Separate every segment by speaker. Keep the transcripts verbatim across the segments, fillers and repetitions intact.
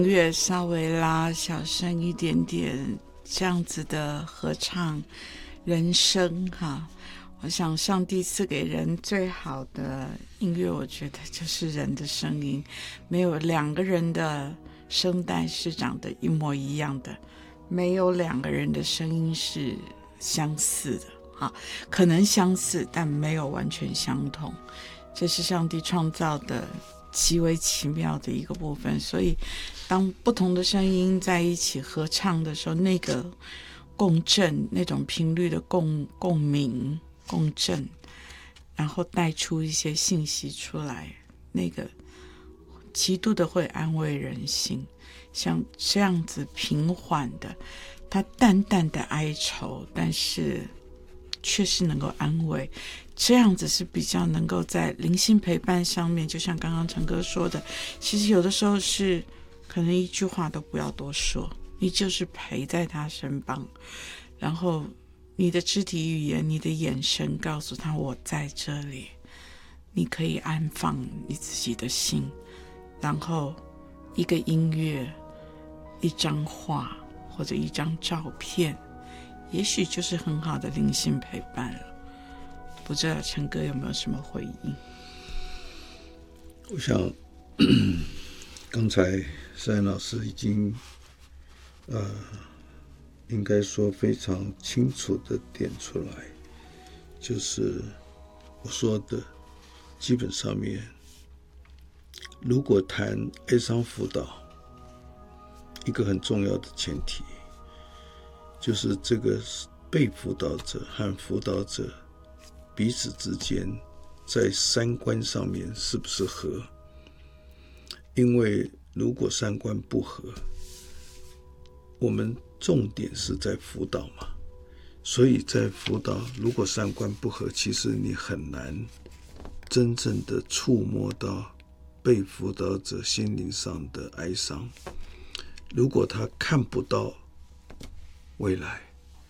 Speaker 1: 音乐稍微拉小声一点点，这样子的合唱人声哈。我想上帝赐给人最好的音乐，我觉得就是人的声音，没有两个人的声带是长得一模一样的，没有两个人的声音是相似的哈，可能相似但没有完全相同，这是上帝创造的极为奇妙的一个部分。所以当不同的声音在一起合唱的时候，那个共振，那种频率的共共鸣共振，然后带出一些信息出来，那个极度的会安慰人心。像这样子平缓的，它淡淡的哀愁，但是确实能够安慰，这样子是比较能够在灵性陪伴上面，就像刚刚陈哥说的，其实有的时候是可能一句话都不要多说，你就是陪在他身旁，然后你的肢体语言，你的眼神告诉他我在这里，你可以安放你自己的心，然后一个音乐，一张画或者一张照片，也许就是很好的灵性陪伴了。不知道陈哥有没有什么回应？
Speaker 2: 我想刚才赛恩老师已经呃，应该说非常清楚的点出来，就是我说的基本上面，如果谈哀伤辅导，一个很重要的前提就是这个被辅导者和辅导者彼此之间在三观上面是不是合。因为如果三观不合，我们重点是在辅导嘛，所以在辅导如果三观不合，其实你很难真正的触摸到被辅导者心灵上的哀伤。如果他看不到未来，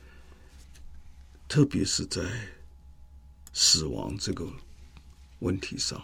Speaker 2: 特别是在死亡这个问题上，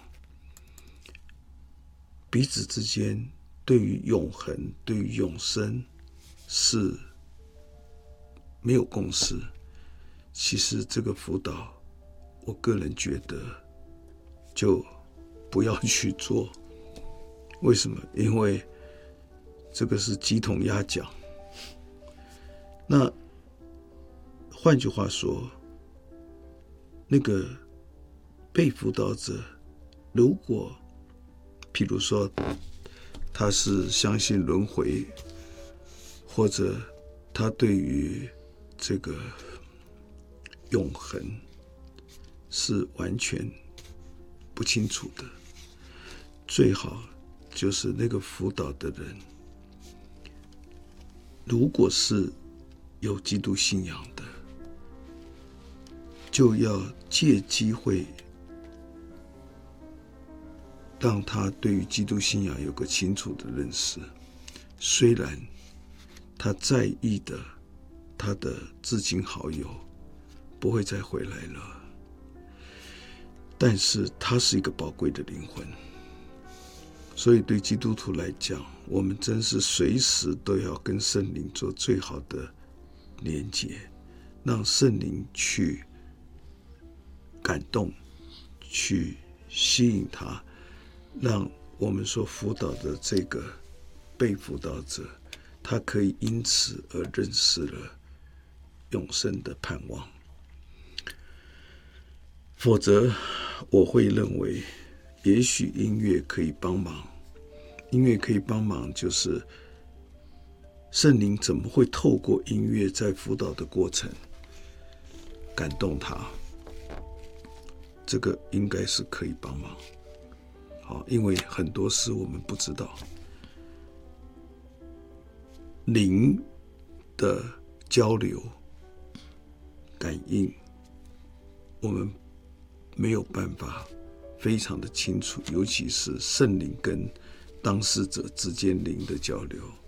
Speaker 2: 彼此之间对于永恒、对于永生是没有共识，其实这个辅导，我个人觉得就不要去做。为什么？因为这个是鸡同鸭讲。那换句话说，那个被辅导者，如果譬如说他是相信轮回，或者他对于这个永恒是完全不清楚的，最好就是那个辅导的人，如果是有基督信仰的，就要借机会让他对于基督信仰有个清楚的认识。虽然他在意的他的至亲好友不会再回来了，但是他是一个宝贵的灵魂。所以对基督徒来讲，我们真是随时都要跟圣灵做最好的连结，让圣灵去感动，去吸引他，让我们所辅导的这个被辅导者，他可以因此而认识了永生的盼望。否则我会认为也许音乐可以帮忙，音乐可以帮忙，就是圣灵怎么会透过音乐在辅导的过程感动他，这个应该是可以帮忙。好，因为很多事我们不知道，灵的交流感应我们没有办法非常的清楚，尤其是圣灵跟当事者之间灵的交流，